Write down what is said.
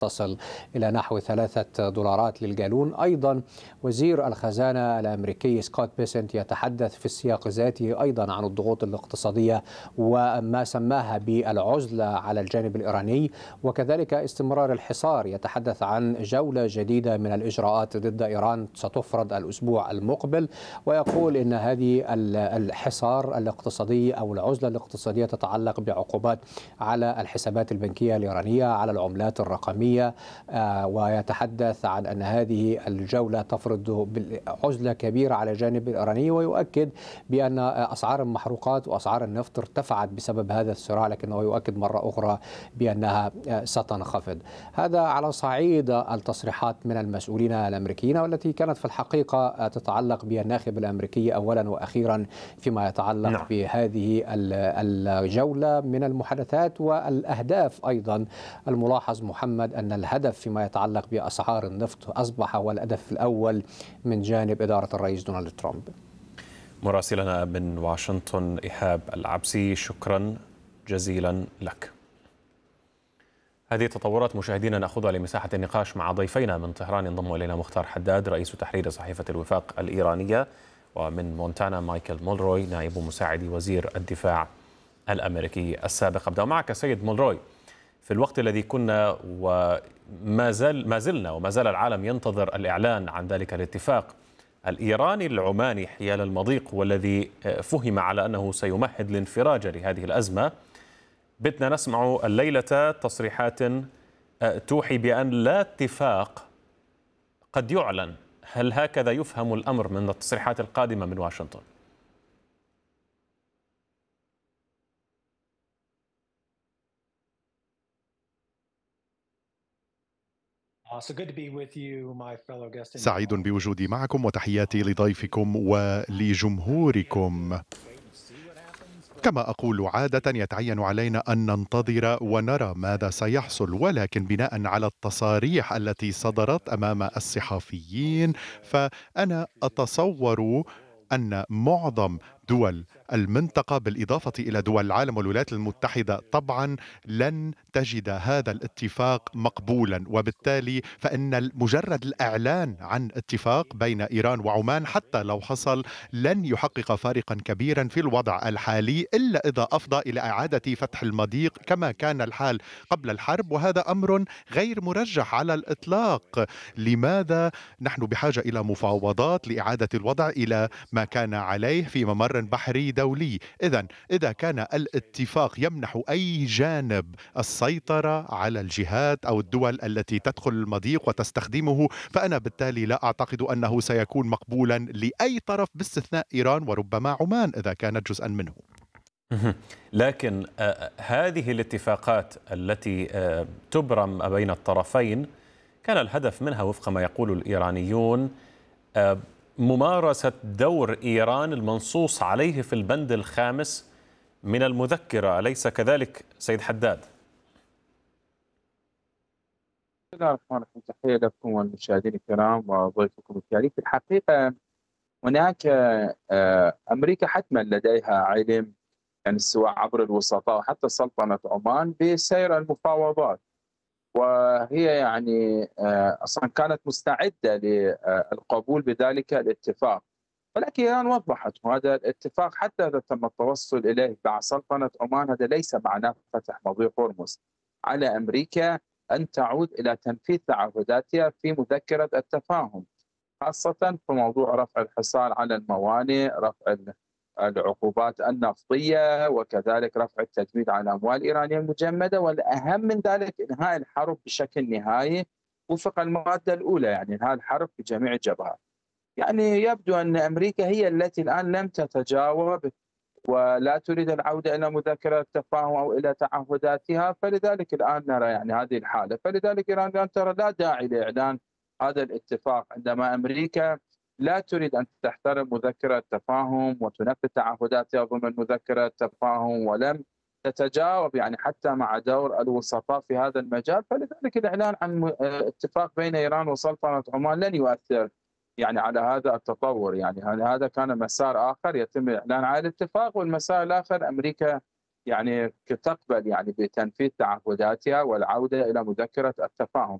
تصل إلى نحو $3 للجالون. أيضا وزير الخزانة الأمريكي سكوت بيسنت يتحدث في السياق ذاته أيضا عن الضغوط الاقتصادية وما سماها بالعزلة على الجانب الإيراني، وكذلك استمرار الحصار. يتحدث عن جولة جديدة من الإجراءات ضد إيران ستفرض الأسبوع المقبل، ويقول إن هذه الحصار الاقتصادي أو العزلة الاقتصادية تتعلق بعقوبات على الحسابات البنكية الإيرانية، على العملات الرقمية، ويتحدث عن أن هذه الجولة تفرض عزلة كبيرة على الجانب الإيراني، ويؤكد بأن أسعار المحروقات وأسعار النفط ارتفعت بسبب هذا الصراع، لكنه يؤكد مرة أخرى بأنها ستنخفض. هذا على صعيد التصريحات من المسؤولين الأمريكيين، والتي كانت في الحقيقة تتعلق بالناخب الأمريكي أولا وأخيرا فيما يتعلق نعم. بهذه الجولة من المحادثات والأهداف. أيضا الملاحظ محمد أن الهدف فيما يتعلق بأسعار النفط أصبح هو الهدف الأول من جانب إدارة الرئيس دونالد ترامب. مراسلنا من واشنطن إيهاب العبسي، شكرا جزيلا لك. هذه التطورات مشاهدينا نأخذها لمساحة النقاش مع ضيفينا من طهران. ينضم إلينا مختار حداد رئيس تحرير صحيفة الوفاق الإيرانية، ومن مونتانا مايكل مولروي نائب مساعد وزير الدفاع الأمريكي السابق. أبدأ معك سيد مولروي. في الوقت الذي كنا وما زال العالم ينتظر الإعلان عن ذلك الاتفاق الإيراني العماني حيال المضيق، والذي فهم على أنه سيمهد لانفراجة لهذه الأزمة، بدنا نسمع الليلة تصريحات توحي بأن لا اتفاق قد يعلن. هل هكذا يفهم الأمر من التصريحات القادمة من واشنطن؟ سعيد بوجودي معكم وتحياتي لضيفكم ولجمهوركم. كما أقول عادة، يتعين علينا أن ننتظر ونرى ماذا سيحصل، ولكن بناء على التصاريح التي صدرت أمام الصحفيين فأنا أتصور أن معظم دول المنطقة بالإضافة إلى دول العالم والولايات المتحدة طبعا لن تجد هذا الاتفاق مقبولا، وبالتالي فإن مجرد الإعلان عن اتفاق بين إيران وعمان حتى لو حصل لن يحقق فارقا كبيرا في الوضع الحالي، إلا إذا أفضى إلى إعادة فتح المضيق كما كان الحال قبل الحرب، وهذا أمر غير مرجح على الإطلاق. لماذا نحن بحاجة إلى مفاوضات لإعادة الوضع إلى ما كان عليه في ممر بحري دولي؟ إذا كان الاتفاق يمنح أي جانب السيطرة على الجهات أو الدول التي تدخل المضيق وتستخدمه، فأنا بالتالي لا أعتقد أنه سيكون مقبولا لأي طرف باستثناء إيران وربما عمان إذا كانت جزءا منه. لكن هذه الاتفاقات التي تبرم بين الطرفين كان الهدف منها وفق ما يقول الإيرانيون ممارسة دور إيران المنصوص عليه في البند الخامس من المذكرة، أليس كذلك سيد حداد؟ بسم الله الرحمن الرحيم، تحية لكم والمشاهدين الكرام وضيفكم الكريم. في الحقيقة هناك أمريكا حتما لديها علم، يعني سواء عبر الوسطاء وحتى سلطنة عمان بسير المفاوضات، وهي يعني أصلا كانت مستعدة للقبول بذلك الاتفاق، ولكن إيران وضحت هذا الاتفاق حتى إذا تم التوصل إليه مع سلطنة عمان هذا ليس معناه فتح مضيق هرمز. على أمريكا أن تعود إلى تنفيذ تعهداتها في مذكرة التفاهم، خاصة في موضوع رفع الحصار على الموانئ، رفع العقوبات النفطية، وكذلك رفع التجميد على الأموال الإيرانية المجمدة، والأهم من ذلك إنهاء الحرب بشكل نهائي وفق المادة الأولى، يعني إنهاء الحرب في جميع الجبهات. يعني يبدو أن أمريكا هي التي الآن لم تتجاوب ولا تريد العودة إلى مذكرة التفاهم أو إلى تعهداتها، فلذلك الآن نرى يعني هذه الحالة. فلذلك إيران الآن ترى لا داعي لإعلان هذا الاتفاق، عندما أمريكا لا تريد أن تحترم مذكرة التفاهم وتنفذ تعهداتها ضمن مذكرة التفاهم، ولم تتجاوب يعني حتى مع دور الوسطاء في هذا المجال. فلذلك الإعلان عن اتفاق بين إيران وسلطنة عمان لن يؤثر يعني على هذا التطور. يعني هذا كان مسار آخر يتم الإعلان عن الاتفاق، والمسار الآخر أمريكا يعني تقبل يعني بتنفيذ تعهداتها والعودة إلى مذكرة التفاهم.